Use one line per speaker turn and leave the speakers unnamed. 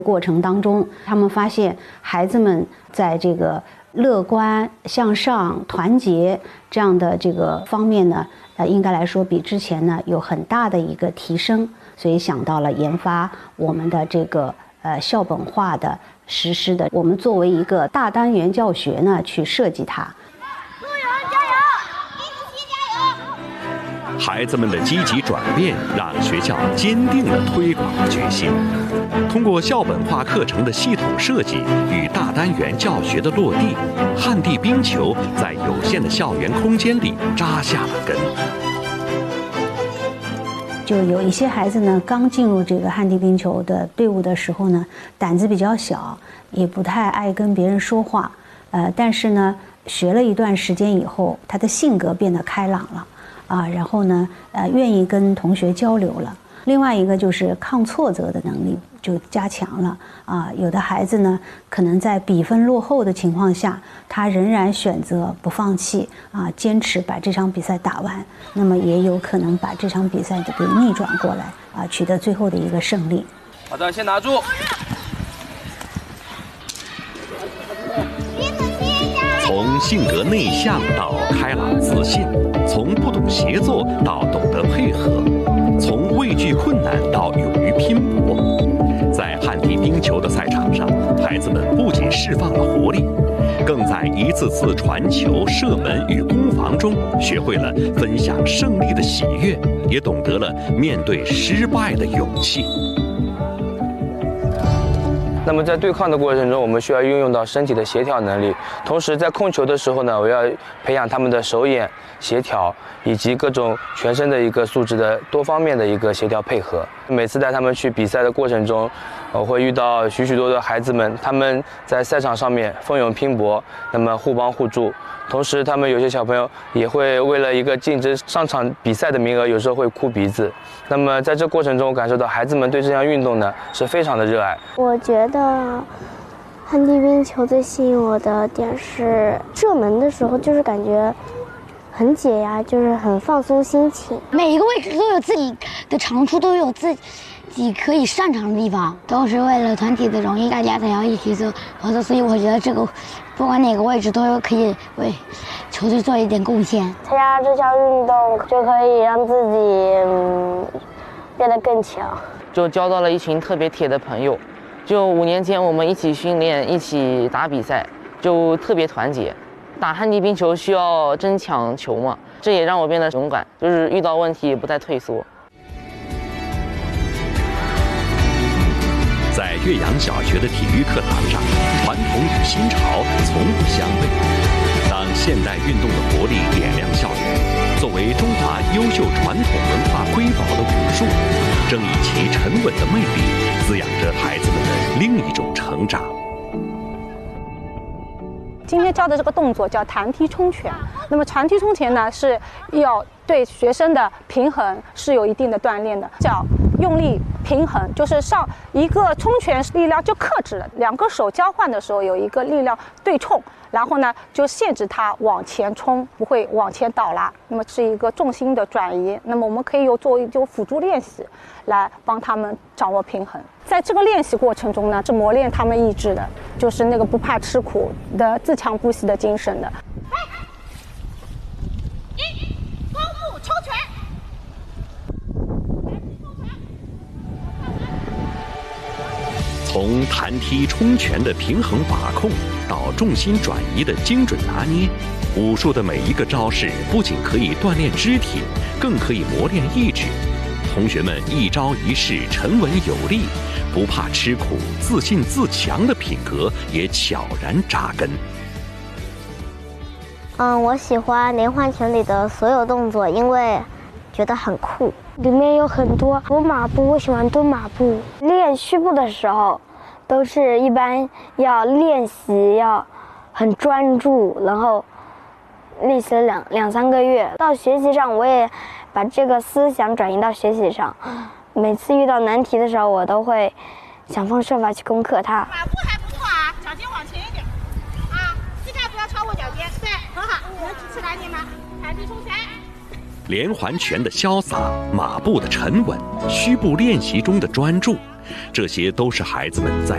过程当中，他们发现孩子们在这个乐观、向上、团结这样的这个方面呢，应该来说比之前呢有很大的一个提升，所以想到了研发我们的这个校本化的实施的，我们作为一个大单元教学呢去设计它。
孩子们的积极转变，让学校坚定了推广的决心。通过校本化课程的系统设计与大单元教学的落地，旱地冰球在有限的校园空间里扎下了根。
就有一些孩子呢，刚进入这个旱地冰球的队伍的时候呢，胆子比较小，也不太爱跟别人说话。但是呢，学了一段时间以后，他的性格变得开朗了。然后呢，愿意跟同学交流了。另外一个就是抗挫折的能力就加强了。有的孩子呢，可能在比分落后的情况下，他仍然选择不放弃，坚持把这场比赛打完。那么也有可能把这场比赛给逆转过来，取得最后的一个胜利。
好的，先拿住。
从性格内向到开朗自信，从不懂协作到懂得配合，从畏惧困难到勇于拼搏。在旱地冰球的赛场上，孩子们不仅释放了活力，更在一次次传球、射门与攻防中学会了分享胜利的喜悦，也懂得了面对失败的勇气。
那么在对抗的过程中，我们需要运用到身体的协调能力，同时在控球的时候呢，我要培养他们的手眼协调以及各种全身的一个素质的多方面的一个协调配合。每次带他们去比赛的过程中，我会遇到许多的孩子们，他们在赛场上面奋勇拼搏，那么互帮互助。同时他们有些小朋友也会为了一个竞争上场比赛的名额，有时候会哭鼻子。那么在这过程中，我感受到孩子们对这项运动呢是非常的热爱。
我觉得旱地冰球最吸引我的点是射门的时候，就是感觉很解压，就是很放松心情。
每一个位置都有自己的长处，都有自己可以擅长的地方，都是为了团体的荣誉，大家才要一起做合作。所以我觉得这个不管哪个位置都可以为球队做一点贡献。
参加这项运动就可以让自己变得更强，
就交到了一群特别铁的朋友。就5年前我们一起训练，一起打比赛，就特别团结。打旱地冰球需要争抢球嘛，这也让我变得勇敢，就是遇到问题不再退缩。
在岳阳小学的体育课堂上，传统与新潮从不相悖。当现代运动的活力点亮校园，作为中华优秀传统文化瑰宝的武术，正以其沉稳的魅力，滋养着孩子们的另一种成长。
今天教的这个动作叫弹踢冲拳。那么弹踢冲拳呢，是要对学生的平衡是有一定的锻炼的，叫用力平衡，就是上一个冲拳力量就克制了，两个手交换的时候有一个力量对冲，然后呢就限制它往前冲，不会往前倒拉。那么是一个重心的转移。那么我们可以做一种辅助练习，来帮他们掌握平衡。在这个练习过程中呢，是磨练他们意志的，就是那个不怕吃苦的自强不息的精神的。
弓步抽拳。
从弹踢冲拳的平衡把控到重心转移的精准拿捏，武术的每一个招式不仅可以锻炼肢体，更可以磨练意志。同学们一招一式沉稳有力，不怕吃苦、自信自强的品格也悄然扎根。
我喜欢连环拳里的所有动作，因为觉得很酷。里面有很多蹲马步，我喜欢蹲马步。练虚步的时候，都是一般要练习，要很专注，然后练习了两三个月。到学习上，我也把这个思想转移到学习上。每次遇到难题的时候，我都会想方设法去攻克它。
马步还不错啊，脚尖往前一点啊，膝盖不要超过脚尖，对，很好，能举起来点吗？弹踢冲拳。
连环拳的潇洒，马步的沉稳，虚步练习中的专注，这些都是孩子们在